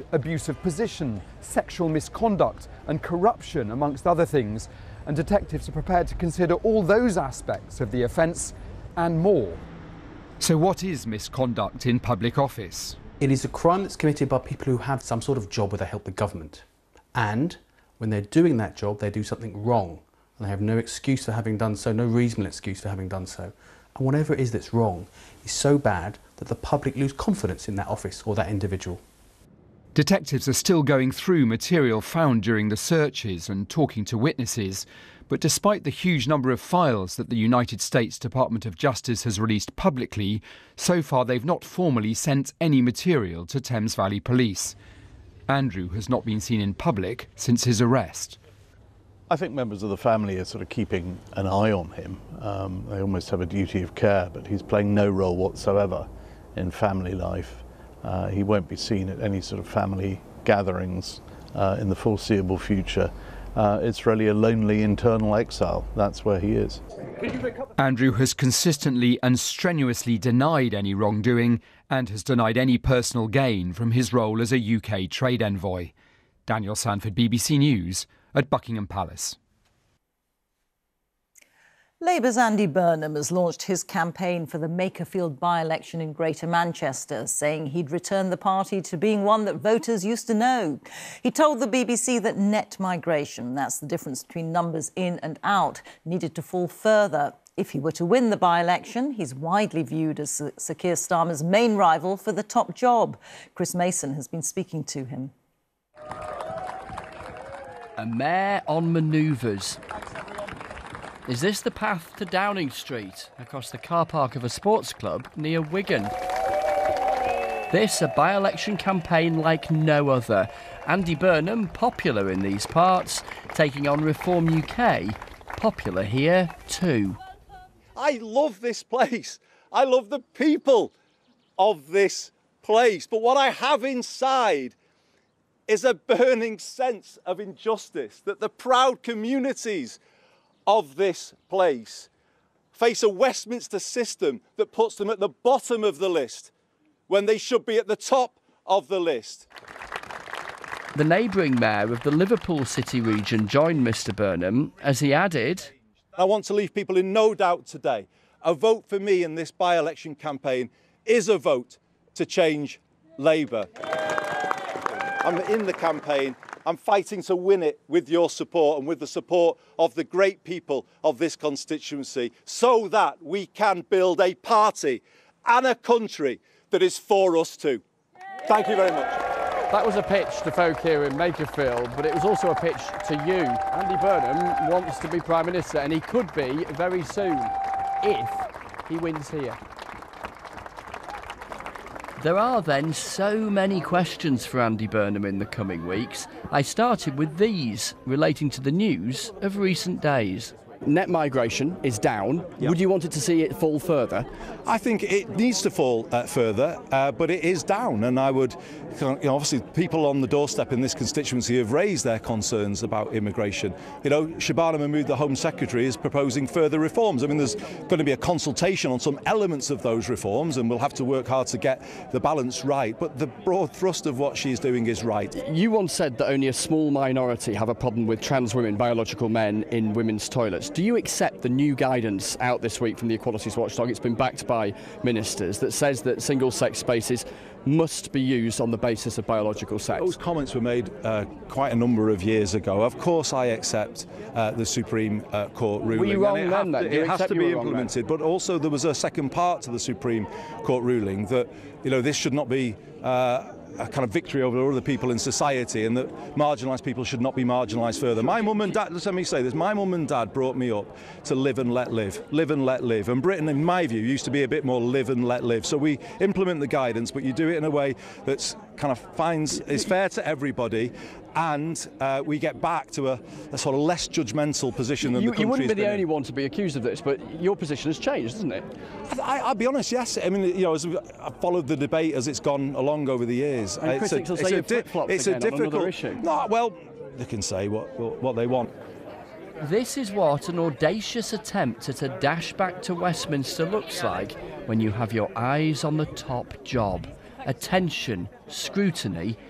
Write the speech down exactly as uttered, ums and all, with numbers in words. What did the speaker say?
abuse of position, sexual misconduct and corruption, amongst other things. And detectives are prepared to consider all those aspects of the offence and more. So what is misconduct in public office? It is a crime that's committed by people who have some sort of job where they help the government. And when they're doing that job, they do something wrong. And they have no excuse for having done so, no reasonable excuse for having done so. And whatever it is that's wrong is so bad that the public lose confidence in that office or that individual. Detectives are still going through material found during the searches and talking to witnesses. But despite the huge number of files that the United States Department of Justice has released publicly, so far they've not formally sent any material to Thames Valley Police. Andrew has not been seen in public since his arrest. I think members of the family are sort of keeping an eye on him. Um, they almost have a duty of care, but he's playing no role whatsoever in family life. Uh, he won't be seen at any sort of family gatherings uh, in the foreseeable future. Uh, it's really a lonely internal exile. That's where he is. Andrew has consistently and strenuously denied any wrongdoing and has denied any personal gain from his role as a U K trade envoy. Daniel Sanford, B B C News, at Buckingham Palace. Labour's Andy Burnham has launched his campaign for the Makerfield by-election in Greater Manchester, saying he'd return the party to being one that voters used to know. He told the B B C that net migration, that's the difference between numbers in and out, needed to fall further. If he were to win the by-election, he's widely viewed as Sir Keir Starmer's main rival for the top job. Chris Mason has been speaking to him. A mayor on manoeuvres. Is this the path to Downing Street, across the car park of a sports club near Wigan? This a by-election campaign like no other. Andy Burnham, popular in these parts, taking on Reform U K, popular here too. I love this place. I love the people of this place. But what I have inside is a burning sense of injustice, that the proud communities of this place face a Westminster system that puts them at the bottom of the list when they should be at the top of the list. The neighbouring mayor of the Liverpool City region joined Mr Burnham as he added, I want to leave people in no doubt today. A vote for me in this by-election campaign is a vote to change Labour. I'm in the campaign. I'm fighting to win it with your support and with the support of the great people of this constituency, so that we can build a party and a country that is for us too. Thank you very much. That was a pitch to folk here in Makerfield, but it was also a pitch to you. Andy Burnham wants to be Prime Minister, and he could be very soon, if he wins here. There are then so many questions for Andy Burnham in the coming weeks. I started with these, relating to the news of recent days. Net migration is down. Yep. Would you want it to see it fall further? I think it needs to fall uh, further, uh, but it is down, and I would, you know, obviously people on the doorstep in this constituency have raised their concerns about immigration. You know, Shabana Mahmood, the Home Secretary, is proposing further reforms. I mean, there's going to be a consultation on some elements of those reforms, and we'll have to work hard to get the balance right, but the broad thrust of what she's doing is right. You once said that only a small minority have a problem with trans women, biological men, in women's toilets. Do you accept the new guidance out this week from the Equalities Watchdog? It's been backed by ministers that says that single-sex spaces must be used on the basis of biological sex. Those comments were made uh, quite a number of years ago. Of course I accept uh, the Supreme uh, Court ruling. Were you wrong then? then? It has to be implemented, but also there was a second part to the Supreme Court ruling that, you know, this should not be uh, a kind of victory over other people in society, and that marginalised people should not be marginalised further. My mum and dad, let me say this, my mum and dad brought me up to live and let live, live and let live. And Britain, in my view, used to be a bit more live and let live. So we implement the guidance, but you do it in a way that's kind of finds, is fair to everybody, and uh, we get back to a, a sort of less judgmental position than you, the country's You wouldn't be the in. only one to be accused of this, but your position has changed, hasn't it? I, I'll be honest, yes. I mean, you know, as I've followed the debate as it's gone along over the years. And it's critics a, will say you've flip-flopped it's again a difficult, on another issue. No, well, they can say what, what they want. This is what an audacious attempt at a dash back to Westminster looks like when you have your eyes on the top job. Attention, scrutiny